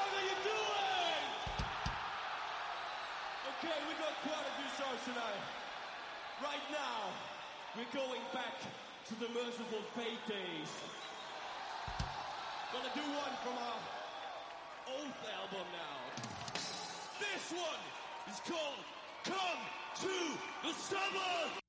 fuck are you doing? Okay, we got quite a few songs tonight. Right now, we're going back to the Merciful Fate days. Gonna do one from our Oath album now. This one is called Come to the Sabbath!